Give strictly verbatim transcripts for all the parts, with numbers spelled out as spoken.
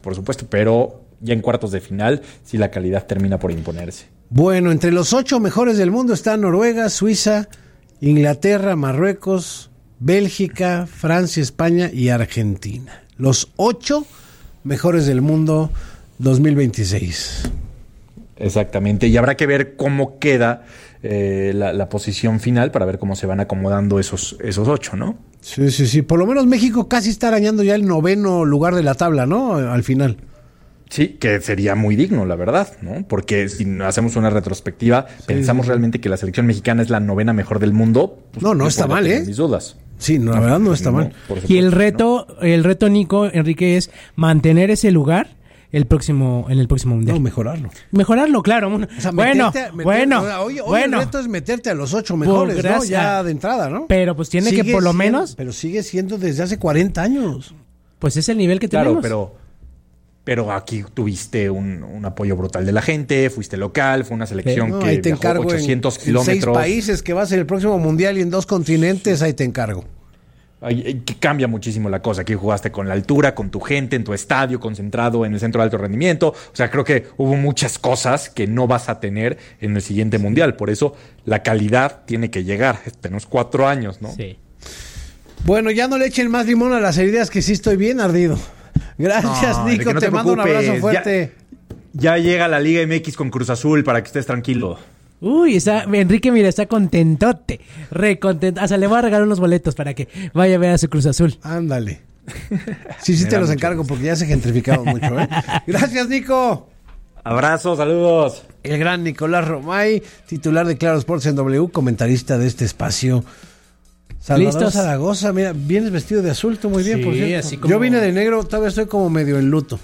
por supuesto, pero ya en cuartos de final sí la calidad termina por imponerse. Bueno, entre los ocho mejores del mundo están Noruega, Suiza, Inglaterra, Marruecos, Bélgica, Francia, España y Argentina. Los ocho mejores del mundo dos mil veintiséis. Exactamente, y habrá que ver cómo queda eh, la, la posición final para ver cómo se van acomodando esos, esos ocho, ¿no? Sí, sí, sí. Por lo menos México casi está arañando ya el noveno lugar de la tabla, ¿no? Al final. Sí, que sería muy digno, la verdad, ¿no? Porque si hacemos una retrospectiva, sí, pensamos sí. realmente que la selección mexicana es la novena mejor del mundo. Pues, no, no está mal, ¿eh? Mis dudas. Sí, no, la verdad no está no, mal. Y el reto, ¿no? el reto, Nico, Enrique, es mantener ese lugar el próximo, en el próximo mundial. No, mejorarlo. Mejorarlo, claro. O sea, bueno, meterte, meterte, bueno, hoy, hoy bueno. El reto es meterte a los ocho mejores, pues, ¿no? Ya de entrada, ¿no? Pero pues tiene sigue que por lo siendo, menos... Pero sigue siendo desde hace cuarenta años. Pues es el nivel que claro, tenemos. Claro, pero... Pero aquí tuviste un, un apoyo brutal de la gente, fuiste local, fue una selección sí, no, que ahí te viajó encargo ochocientos en, kilómetros. En seis países que va a ser el próximo mundial y en dos continentes, ahí te encargo. Ay, que cambia muchísimo la cosa. Aquí jugaste con la altura, con tu gente, en tu estadio, concentrado en el centro de alto rendimiento. O sea, creo que hubo muchas cosas que no vas a tener en el siguiente mundial. Por eso la calidad tiene que llegar. Tenemos cuatro años, ¿no? Sí. Bueno, ya no le echen más limón a las heridas, que sí estoy bien ardido. Gracias, no, Nico, no te, te mando un abrazo fuerte. Ya, ya llega la Liga M X con Cruz Azul para que estés tranquilo. Uy, está, Enrique, mira, está contentote, re contento. O sea, le voy a regalar unos boletos para que vaya a ver a su Cruz Azul. Ándale. Sí, sí te los encargo porque ya se gentrificaron mucho, ¿eh? Gracias, Nico. Abrazos, saludos. El gran Nicolás Romay, titular de Claro Sports en W, comentarista de este espacio. Salvador ¿Listos? Zaragoza, mira, vienes vestido de azul, tú muy bien, sí, por cierto. Así como... Yo vine de negro, todavía estoy como medio en luto.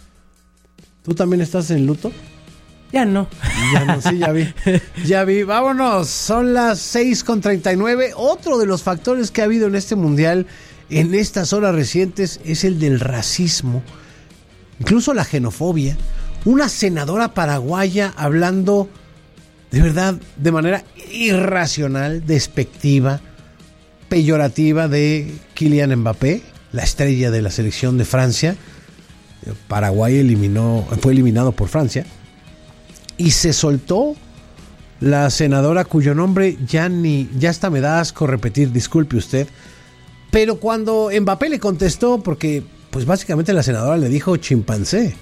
¿Tú también estás en luto? Ya no. Ya no, sí, ya vi. Ya vi. Vámonos, son las seis con treinta y nueve. Otro de los factores que ha habido en este mundial en estas horas recientes es el del racismo, incluso la xenofobia. Una senadora paraguaya hablando de verdad de manera irracional, despectiva, peyorativa de Kylian Mbappé, la estrella de la selección de Francia. Paraguay eliminó, fue eliminado por Francia. Y se soltó la senadora cuyo nombre ya ni, ya hasta me da asco repetir, disculpe usted. Pero cuando Mbappé le contestó, porque pues básicamente la senadora le dijo chimpancé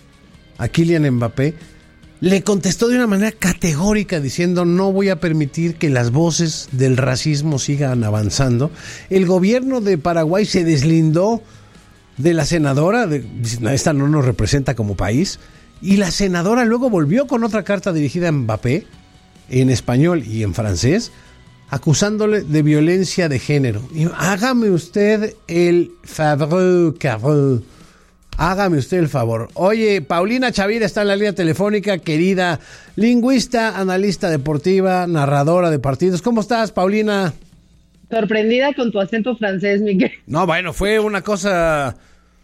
a Kylian Mbappé, le contestó de una manera categórica diciendo no voy a permitir que las voces del racismo sigan avanzando. El gobierno de Paraguay se deslindó de la senadora, de, esta no nos representa como país, y la senadora luego volvió con otra carta dirigida a Mbappé en español y en francés, acusándole de violencia de género. Y, hágame usted el favor, cabrón. Hágame usted el favor. Oye, Paulina Chavira está en la línea telefónica, querida lingüista, analista deportiva, narradora de partidos. ¿Cómo estás, Paulina? Sorprendida con tu acento francés, Miguel. No, bueno, fue una cosa...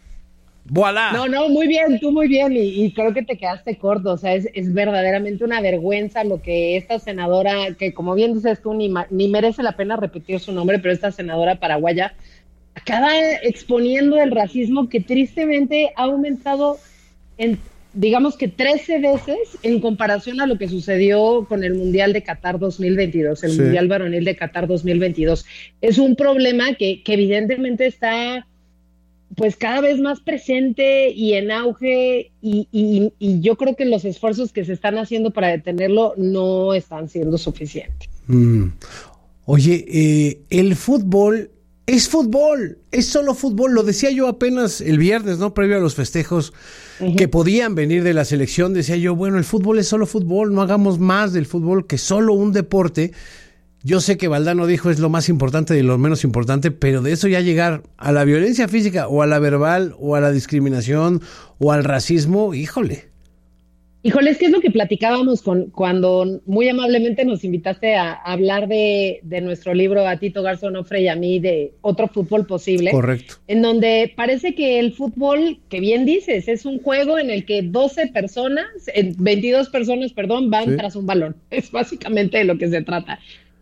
¡Voilá! No, no, muy bien, tú muy bien, y, y creo que te quedaste corto. O sea, es, es verdaderamente una vergüenza lo que esta senadora, que como bien dices tú, ni, ni merece la pena repetir su nombre, pero esta senadora paraguaya acaba exponiendo el racismo que tristemente ha aumentado en, digamos que trece veces en comparación a lo que sucedió con el Mundial de Qatar dos mil veintidós, el sí. Mundial Varonil de Qatar dos mil veintidós. Es un problema que, que evidentemente está pues cada vez más presente y en auge, y, y, y yo creo que los esfuerzos que se están haciendo para detenerlo no están siendo suficientes. Mm. Oye, eh, el fútbol es fútbol, es solo fútbol. Lo decía yo apenas el viernes, ¿no? Previo a los festejos uh-huh. que podían venir de la selección. Decía yo, bueno, el fútbol es solo fútbol, no hagamos más del fútbol que solo un deporte. Yo sé que Valdano dijo es lo más importante y lo menos importante, pero de eso ya llegar a la violencia física o a la verbal o a la discriminación o al racismo, híjole. Híjole, es que es lo que platicábamos con, cuando muy amablemente nos invitaste a, a hablar de, de nuestro libro, a Tito Garzón Ofre y a mí, de Otro Fútbol Posible. Correcto. En donde parece que el fútbol, que bien dices, es un juego en el que doce personas, veintidós personas, perdón, van sí. tras un balón. Es básicamente de lo que se trata.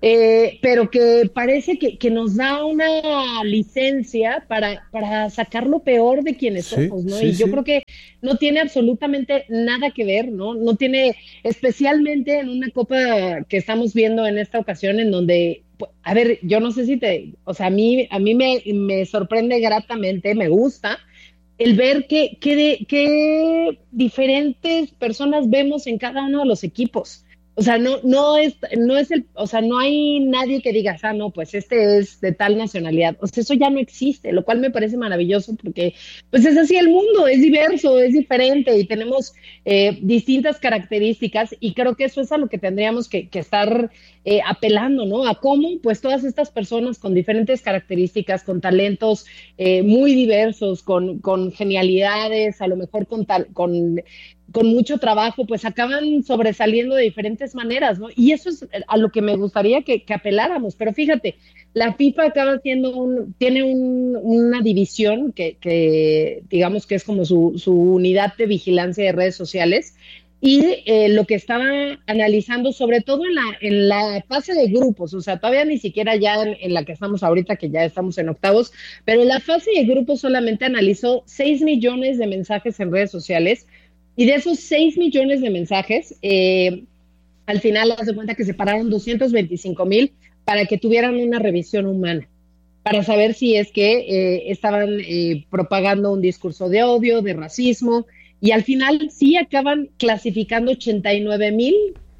eh, pero que parece que, que nos da una licencia para, para sacar lo peor de quienes Sí, somos, ¿no? sí, Y yo sí. creo que no tiene absolutamente nada que ver, ¿no? No tiene, especialmente en una copa que estamos viendo en esta ocasión, en donde, pu- a ver, yo no sé si te, o sea, a mí, a mí me, me sorprende gratamente, me gusta el ver qué qué de- qué diferentes personas vemos en cada uno de los equipos. O sea, no, no es, no es el, o sea, no hay nadie que diga, ah, no, pues este es de tal nacionalidad. O sea, eso ya no existe, lo cual me parece maravilloso porque, pues es así el mundo, es diverso, es diferente y tenemos eh, distintas características y creo que eso es a lo que tendríamos que, que estar eh, apelando, ¿no? A cómo, pues todas estas personas con diferentes características, con talentos eh, muy diversos, con, con genialidades, a lo mejor con, tal, con con mucho trabajo, pues acaban sobresaliendo de diferentes maneras, ¿no? Y eso es a lo que me gustaría que, que apeláramos. Pero fíjate, la FIFA acaba siendo un, tiene un, una división que, que, digamos que es como su, su unidad de vigilancia de redes sociales. Y eh, lo que estaba analizando, sobre todo en la, en la fase de grupos, o sea, todavía ni siquiera ya en, en la que estamos ahorita, que ya estamos en octavos, pero en la fase de grupos solamente analizó seis millones de mensajes en redes sociales. Y de esos seis millones de mensajes, eh, al final haz de cuenta que separaron doscientos veinticinco mil para que tuvieran una revisión humana, para saber si es que eh, estaban eh, propagando un discurso de odio, de racismo, y al final sí acaban clasificando ochenta y nueve mil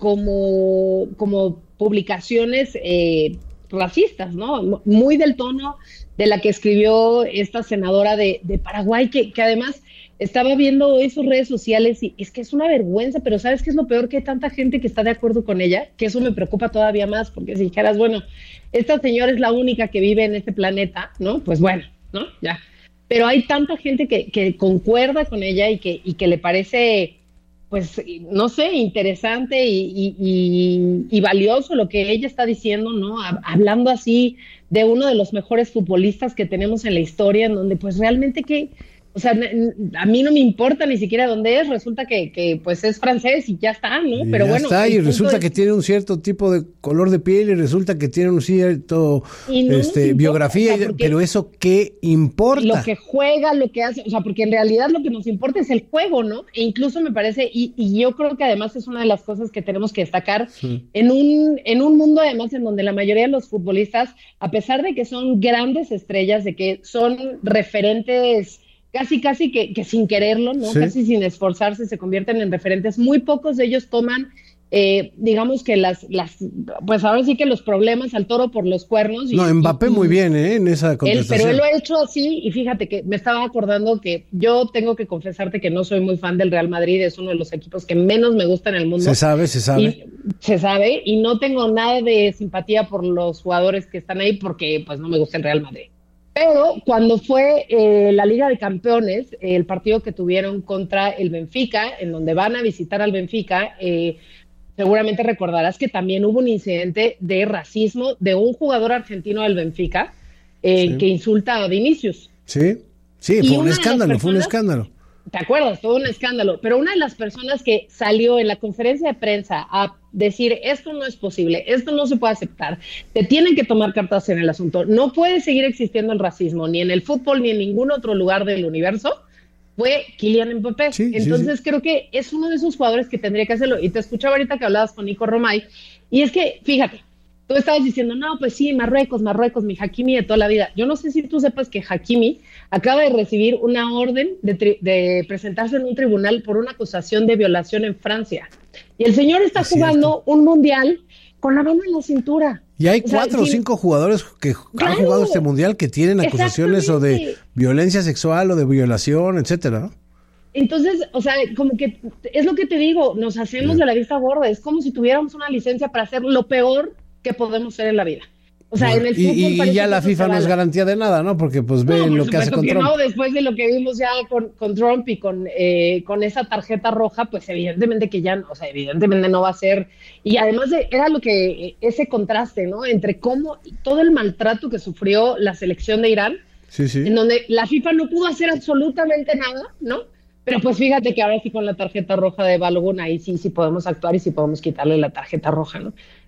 como, como publicaciones eh, racistas, ¿no? Muy del tono de la que escribió esta senadora de, de Paraguay, que, que además estaba viendo hoy sus redes sociales y es que es una vergüenza, pero ¿sabes qué es lo peor? Que hay tanta gente que está de acuerdo con ella, que eso me preocupa todavía más, porque si dijeras, bueno, esta señora es la única que vive en este planeta, ¿no? Pues bueno, ¿no? Ya. Pero hay tanta gente que, que concuerda con ella y que, y que le parece, pues, no sé, interesante y, y, y, y valioso lo que ella está diciendo, ¿no? Hablando así de uno de los mejores futbolistas que tenemos en la historia, en donde pues realmente que... O sea, a mí no me importa ni siquiera dónde es, resulta que, que pues es francés y ya está, ¿no? Y Pero ya bueno. está, y resulta es... que tiene un cierto tipo de color de piel y resulta que tiene un cierto no este, importa, biografía, o sea, pero eso ¿qué importa? Lo que juega, lo que hace, o sea, porque en realidad lo que nos importa es el juego, ¿no? E incluso me parece, y, y yo creo que además es una de las cosas que tenemos que destacar sí. en, un, en un mundo además en donde la mayoría de los futbolistas, a pesar de que son grandes estrellas, de que son referentes casi, casi que, que sin quererlo, ¿no? Sí. Casi sin esforzarse, se convierten en referentes. Muy pocos de ellos toman, eh, digamos que las, las, pues ahora sí que los problemas al toro por los cuernos. Y, no, Mbappé y, muy bien, ¿eh? En esa contestación. Él, pero él lo ha hecho así, y fíjate que me estaba acordando que yo tengo que confesarte que no soy muy fan del Real Madrid, es uno de los equipos que menos me gusta en el mundo. Se sabe, se sabe. Y, se sabe, y no tengo nada de simpatía por los jugadores que están ahí porque pues no me gusta el Real Madrid. Pero cuando fue eh, la Liga de Campeones, eh, el partido que tuvieron contra el Benfica, en donde van a visitar al Benfica, eh, seguramente recordarás que también hubo un incidente de racismo de un jugador argentino del Benfica eh, sí. que insulta a Vinicius. Sí, sí, fue un escándalo, personas, fue un escándalo. ¿Te acuerdas? Todo un escándalo. Pero una de las personas que salió en la conferencia de prensa a decir esto no es posible, esto no se puede aceptar, te tienen que tomar cartas en el asunto, no puede seguir existiendo el racismo ni en el fútbol ni en ningún otro lugar del universo, fue Kylian Mbappé. Sí, Entonces sí, sí. creo que es uno de esos jugadores que tendría que hacerlo. Y te escuchaba ahorita que hablabas con Nico Romay, y es que, fíjate, tú estabas diciendo, no, pues sí, Marruecos, Marruecos, mi Hakimi de toda la vida. Yo no sé si tú sepas que Hakimi acaba de recibir una orden de, tri- de presentarse en un tribunal por una acusación de violación en Francia. Y el señor está es jugando cierto. un mundial con la mano en la cintura. Y hay o sea, cuatro o cinco jugadores que claro, han jugado este mundial que tienen acusaciones o de violencia sexual o de violación, etcétera. Entonces, o sea, como que es lo que te digo, nos hacemos sí. de la vista gorda. Es como si tuviéramos una licencia para hacer lo peor que podemos hacer en la vida. O sea, bueno, en el fútbol y, y ya la FIFA no es garantía de nada, ¿no? Porque pues ven no, lo que hace con que Trump. No, después de lo que vimos ya con, con Trump y con, eh, con esa tarjeta roja, pues evidentemente que ya, o sea, evidentemente no va a ser. Y además de, era lo que, ese contraste, ¿no? Entre cómo, todo el maltrato que sufrió la selección de Irán, sí, sí. en donde la FIFA no pudo hacer absolutamente nada, ¿no? Pero pues fíjate que ahora sí con la tarjeta roja de Balogun, ahí sí, sí podemos actuar y sí podemos quitarle la tarjeta roja, ¿no?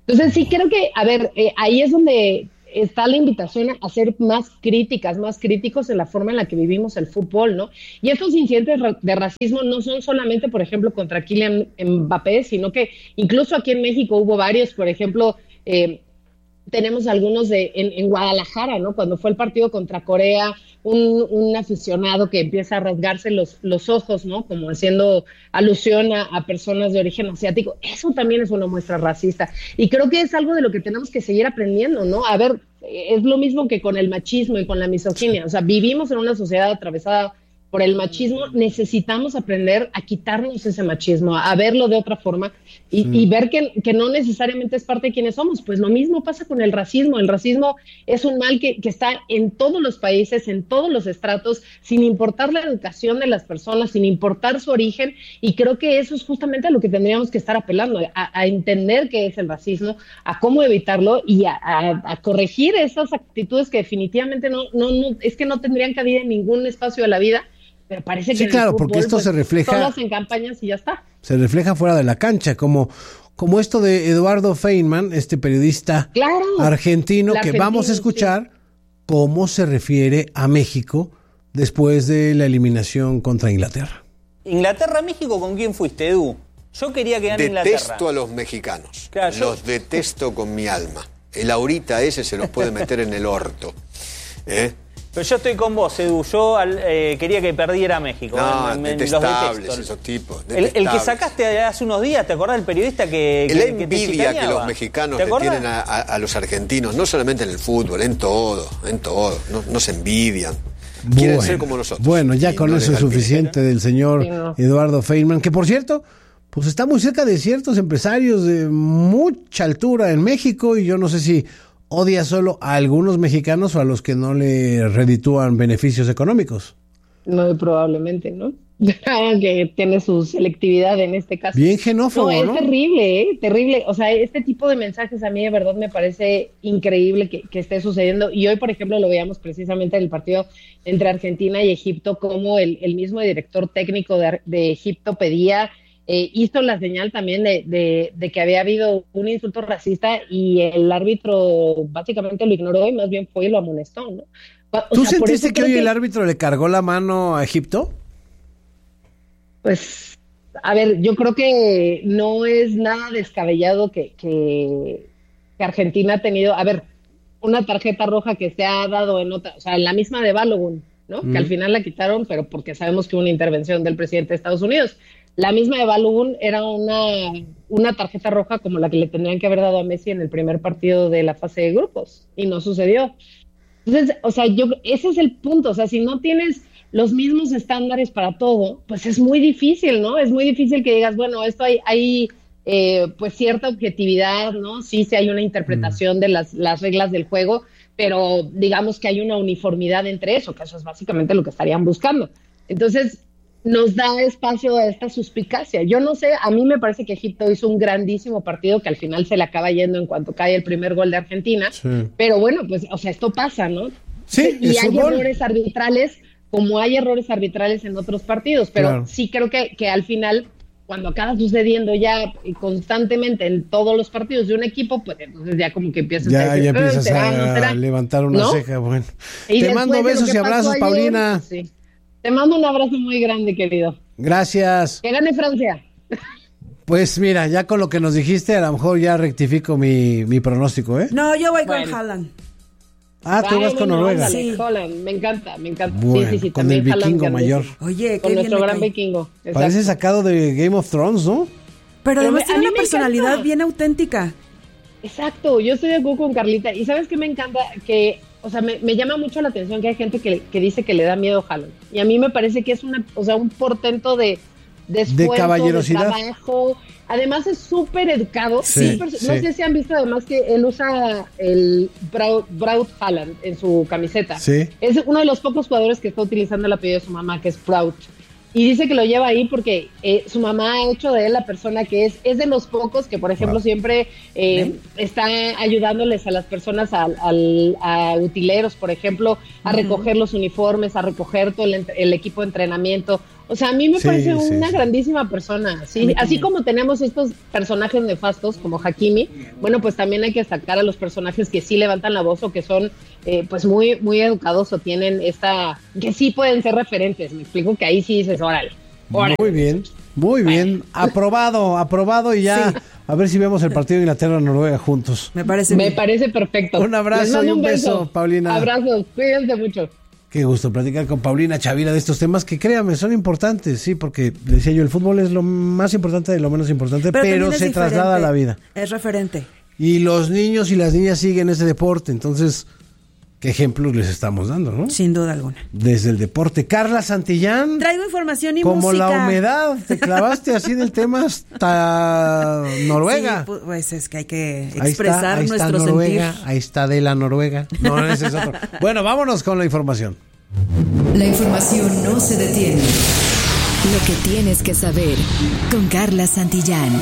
Entonces sí creo que, a ver, eh, ahí es donde está la invitación a ser más críticas, más críticos en la forma en la que vivimos el fútbol, ¿no? Y estos incidentes de racismo no son solamente, por ejemplo, contra Kylian Mbappé, sino que incluso aquí en México hubo varios, por ejemplo, eh, tenemos algunos de en, en Guadalajara, ¿no? Cuando fue el partido contra Corea, un, un aficionado que empieza a rasgarse los, los ojos, ¿no? Como haciendo alusión a, a personas de origen asiático. Eso también es una muestra racista. Y creo que es algo de lo que tenemos que seguir aprendiendo, ¿no? A ver, es lo mismo que con el machismo y con la misoginia. O sea, vivimos en una sociedad atravesada por el machismo, necesitamos aprender a quitarnos ese machismo, a verlo de otra forma y, sí. y ver que, que no necesariamente es parte de quienes somos. Pues lo mismo pasa con el racismo. El racismo es un mal que, que está en todos los países, en todos los estratos, sin importar la educación de las personas, sin importar su origen, y creo que eso es justamente a lo que tendríamos que estar apelando, a, a entender qué es el racismo, a cómo evitarlo y a, a, a corregir esas actitudes que definitivamente no, no, no, es que no tendrían cabida en ningún espacio de la vida. Pero parece que sí, claro, fútbol, porque esto pues, se refleja. Todas en campañas y ya está. Se refleja fuera de la cancha, como, como esto de Eduardo Feynman, este periodista claro, argentino, que argentino, vamos a escuchar sí. cómo se refiere a México después de la eliminación contra Inglaterra. Inglaterra-México, ¿con quién fuiste, Edu? Yo quería que gane Inglaterra. Detesto a los mexicanos. Claro, yo... Los detesto con mi alma. El ahorita ese se los puede meter en el orto. ¿Eh? Pero yo estoy con vos, Edu. Yo eh, quería que perdiera México. No, me, me, detestables los esos tipos. El, el que sacaste hace unos días, ¿te acordás del periodista que, La que, que envidia que los mexicanos le tienen a, a, a los argentinos, no solamente en el fútbol, en todo, en todo. No, no se envidian. Quieren bueno, ser como nosotros. Bueno, ya con no eso es suficiente del señor sí, no. Eduardo Feynman, que por cierto, pues está muy cerca de ciertos empresarios de mucha altura en México, y yo no sé si odia solo a algunos mexicanos o a los que no le reditúan beneficios económicos. No, probablemente, ¿no? Que tiene su selectividad en este caso. Bien xenófobo, ¿no? No, es terrible, ¿eh? Terrible. O sea, este tipo de mensajes a mí de verdad me parece increíble que, que esté sucediendo. Y hoy, por ejemplo, lo veíamos precisamente en el partido entre Argentina y Egipto, como el, el mismo director técnico de, de Egipto pedía... Eh, hizo la señal también de, de, de que había habido un insulto racista y el árbitro básicamente lo ignoró y más bien fue y lo amonestó, ¿no? O ¿Tú sea, sentiste que hoy que... el árbitro le cargó la mano a Egipto? Pues, a ver, yo creo que no es nada descabellado que, que, que Argentina ha tenido, a ver, una tarjeta roja que se ha dado en otra, o sea, en la misma de Balogun, ¿no? Mm. Que al final la quitaron, pero porque sabemos que hubo una intervención del presidente de Estados Unidos. La misma de Balogun era una, una tarjeta roja como la que le tendrían que haber dado a Messi en el primer partido de la fase de grupos, y no sucedió. Entonces, o sea, yo ese es el punto. O sea, si no tienes los mismos estándares para todo, pues es muy difícil, ¿no? Es muy difícil que digas, bueno, esto hay, hay eh, pues cierta objetividad, ¿no? Sí, sí hay una interpretación mm. de las, las reglas del juego, pero digamos que hay una uniformidad entre eso, que eso es básicamente lo que estarían buscando. Entonces, nos da espacio a esta suspicacia. Yo no sé, a mí me parece que Egipto hizo un grandísimo partido que al final se le acaba yendo en cuanto cae el primer gol de Argentina, sí. Pero bueno, pues, o sea, esto pasa, ¿no? Sí, y hay gol. errores arbitrales, como hay errores arbitrales en otros partidos, pero claro. Sí creo que, que al final, cuando acaba sucediendo ya constantemente en todos los partidos de un equipo, pues entonces ya como que empiezas ya, a decir, ya empiezas ¿será, a, no será? a levantar una ¿no? ceja, bueno. Y te mando besos y abrazos, ayer, Paulina. Sí. Te mando un abrazo muy grande, querido. Gracias. Que gane Francia. Pues mira, ya con lo que nos dijiste, a lo mejor ya rectifico mi, mi pronóstico, ¿eh? No, yo voy bueno. con Haaland. Ah, tú vas con Noruega. Sí, Holland, me encanta, me encanta. Bueno, sí, sí, sí, con el vikingo Haaland, mayor. Oye, con nuestro gran vikingo. Exacto. Parece sacado de Game of Thrones, ¿no? Pero además Pero tiene una personalidad encanta. bien auténtica. Exacto, yo estoy de acuerdo con Carlita. Y ¿sabes qué me encanta? Que, o sea, me, me llama mucho la atención que hay gente que, que dice que le da miedo a Haaland. Y a mí me parece que es una, o sea, un portento de, de esfuerzo, de caballerosidad. De trabajo. Además es súper educado. Sí, super, sí. No sé si han visto además que él usa el Braut, Braut Haaland en su camiseta. Sí. Es uno de los pocos jugadores que está utilizando el apellido de su mamá, que es Braut. Y dice que lo lleva ahí porque eh, su mamá ha hecho de él la persona que es. Es de los pocos que, por ejemplo, wow. siempre eh, está ayudándoles a las personas, a, a, a utileros, por ejemplo, a uh-huh. recoger los uniformes, a recoger todo el, el equipo de entrenamiento. O sea, a mí me Sí, parece sí, una sí. grandísima persona, ¿sí? Así como tenemos estos personajes nefastos como Hakimi, bueno, pues también hay que destacar a los personajes que sí levantan la voz o que son, eh, pues, muy, muy educados o tienen esta... que sí pueden ser referentes, me explico que ahí sí dices, órale, órale. Muy bien, muy bien. Aprobado, aprobado y ya. Sí. A ver si vemos el partido de Inglaterra-Noruega juntos. Me parece Me bien. parece perfecto. Un abrazo Les mando y un beso, Paulina. Abrazos, cuídense mucho. Qué gusto platicar con Paulina Chavira de estos temas que, créame, son importantes, sí, porque decía yo, el fútbol es lo más importante de lo menos importante, pero, también es se diferente. traslada a la vida. Es referente. Y los niños y las niñas siguen ese deporte, entonces, ¿qué ejemplos les estamos dando, no? Sin duda alguna. Desde el deporte. Carla Santillán, Traigo información y como música. la humedad, te clavaste así del tema hasta Noruega. Sí, pu- pues es que hay que Ahí expresar está, ahí está nuestro Noruega, sentir. ahí está de la Noruega. No, ese es otro. Bueno, vámonos con la información. La información no se detiene. Lo que tienes que saber con Carla Santillán.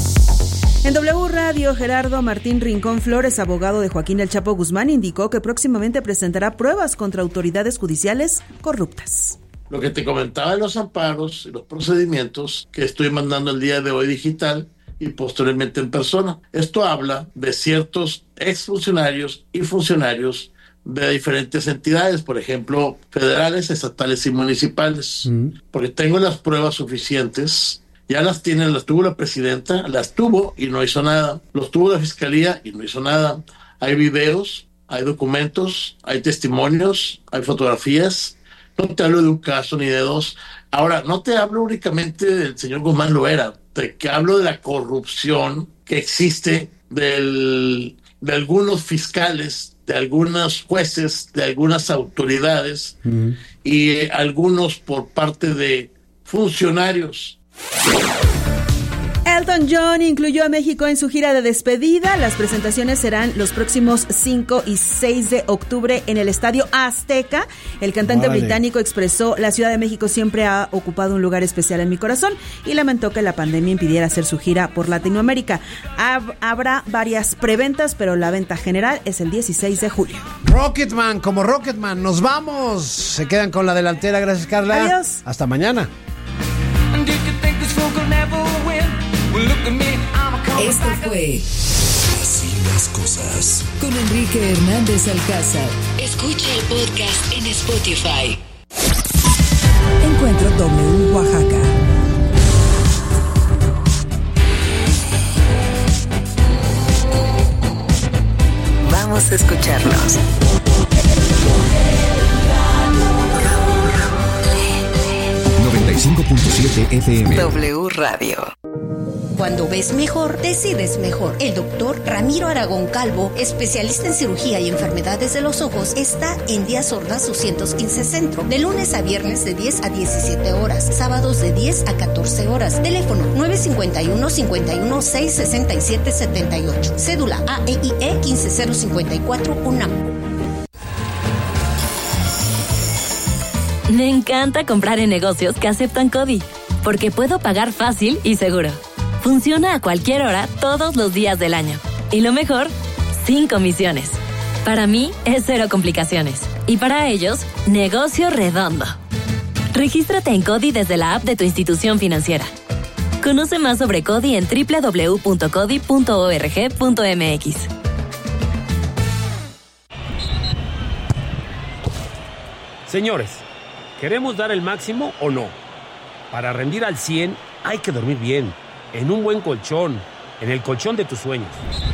En W Radio, Gerardo Martín Rincón Flores, abogado de Joaquín El Chapo Guzmán, indicó que próximamente presentará pruebas contra autoridades judiciales corruptas. Lo que te comentaba de los amparos y los procedimientos que estoy mandando el día de hoy digital y posteriormente en persona. Esto habla de ciertos exfuncionarios y funcionarios de diferentes entidades, por ejemplo, federales, estatales y municipales, mm. porque tengo las pruebas suficientes. Ya las tiene, las tuvo la presidenta, las tuvo y no hizo nada. Los tuvo la fiscalía y no hizo nada. Hay videos, hay documentos, hay testimonios, hay fotografías. No te hablo de un caso ni de dos. Ahora, no te hablo únicamente del señor Guzmán Loera, te que hablo de la corrupción que existe del, de algunos fiscales, de algunos jueces, de algunas autoridades uh-huh. y eh, algunos por parte de funcionarios. Elton John incluyó a México en su gira de despedida. Las presentaciones serán los próximos cinco y seis de octubre en el Estadio Azteca. El cantante vale. británico expresó: la Ciudad de México siempre ha ocupado un lugar especial en mi corazón, y lamentó que la pandemia impidiera hacer su gira por Latinoamérica. Hab- habrá varias preventas, pero la venta general es el dieciséis de julio. Rocketman, como Rocketman, nos vamos. Se quedan con la delantera, gracias Carla. Adiós. Hasta mañana. Esto fue Así las Cosas con Enrique Hernández Alcázar. Escucha el podcast en Spotify. Encuentro W Oaxaca. Vamos a escucharnos. noventa y cinco punto siete F M. W Radio. Cuando ves mejor, decides mejor. El doctor Ramiro Aragón Calvo, especialista en cirugía y enfermedades de los ojos, está en Díaz Ordaz doscientos quince Centro, de lunes a viernes de diez a diecisiete horas, sábados de diez a catorce horas. Teléfono nueve cinco uno, cinco uno seis, seis siete siete ocho. Cédula A E I E quince cero cincuenta y cuatro UNAM. Me encanta comprar en negocios que aceptan CODI, porque puedo pagar fácil y seguro. Funciona a cualquier hora, todos los días del año. Y lo mejor, sin comisiones. Para mí, es cero complicaciones. Y para ellos, negocio redondo. Regístrate en CODI desde la app de tu institución financiera. Conoce más sobre CODI en doble u doble u doble u punto codi punto org punto m x. Señores, ¿queremos dar el máximo o no? Para rendir al cien hay que dormir bien, en un buen colchón, en el colchón de tus sueños.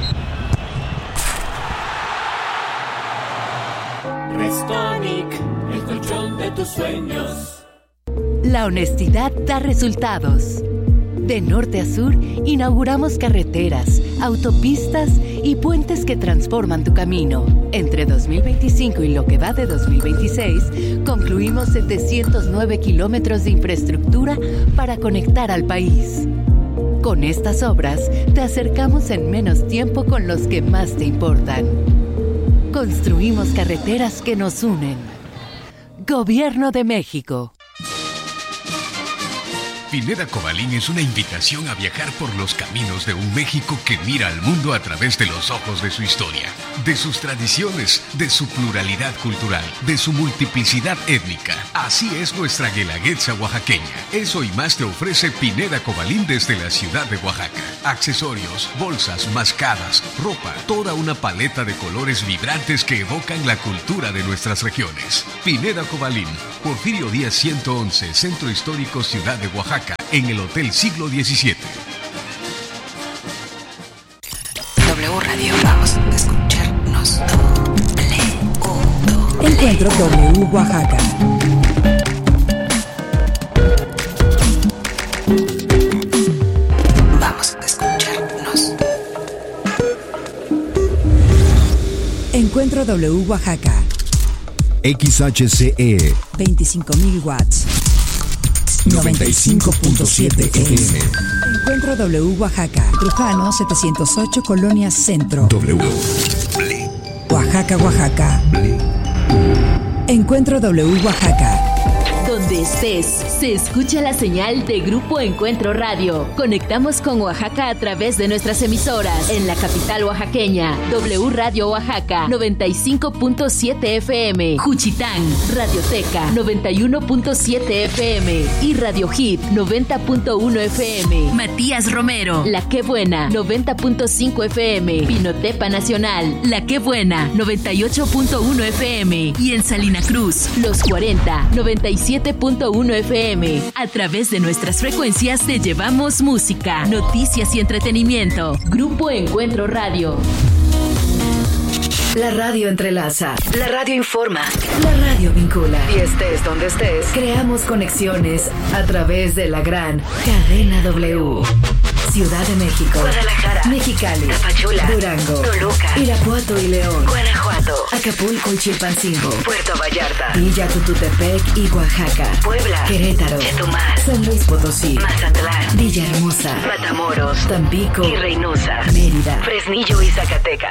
Restonic, el colchón de tus sueños. La honestidad da resultados. De norte a sur, inauguramos carreteras, autopistas y puentes que transforman tu camino. Entre dos mil veinticinco y lo que va de dos mil veintiséis, concluimos setecientos nueve kilómetros de infraestructura para conectar al país. Con estas obras, te acercamos en menos tiempo con los que más te importan. Construimos carreteras que nos unen. Gobierno de México. Pineda Cobalín es una invitación a viajar por los caminos de un México que mira al mundo a través de los ojos de su historia, de sus tradiciones, de su pluralidad cultural, de su multiplicidad étnica. Así es nuestra guelaguetza oaxaqueña. Eso y más te ofrece Pineda Cobalín desde la ciudad de Oaxaca. Accesorios, bolsas, mascadas, ropa, toda una paleta de colores vibrantes que evocan la cultura de nuestras regiones. Pineda Cobalín, Porfirio Díaz ciento once, Centro Histórico Ciudad de Oaxaca, en el Hotel Siglo diecisiete. W Radio, vamos a escucharnos. Encuentro W Oaxaca. Vamos a escucharnos. Encuentro W Oaxaca. X H C E veinticinco mil watts. noventa y cinco punto siete F M. Encuentro W Oaxaca. Trujano setecientos ocho, Colonia Centro. W. Oaxaca, Oaxaca. Encuentro W Oaxaca. Donde estés, se escucha la señal de Grupo Encuentro Radio. Conectamos con Oaxaca a través de nuestras emisoras. En la capital oaxaqueña, W Radio Oaxaca, noventa y cinco punto siete F M. Juchitán, Radioteca, noventa y uno punto siete F M. Y Radio Hit, noventa punto uno F M. Matías Romero, La Que Buena, noventa punto cinco F M. Pinotepa Nacional, La Que Buena, noventa y ocho punto uno F M. Y en Salina Cruz, Los cuarenta, noventa y siete punto uno F M. A través de nuestras frecuencias te llevamos música, noticias y entretenimiento. Grupo Encuentro Radio. La radio entrelaza, la radio informa, la radio vincula. Y estés donde estés, creamos conexiones a través de la gran cadena W. Ciudad de México, Guadalajara, Mexicali, Tapachula, Durango, Toluca, Irapuato y León, Guanajuato, Acapulco y Chilpancingo, Puerto Vallarta, Villa Tututepec y Oaxaca, Puebla, Querétaro, Chetumal, San Luis Potosí, Mazatlán, Villahermosa, Matamoros, Tampico y Reynosa, Mérida, Fresnillo y Zacatecas.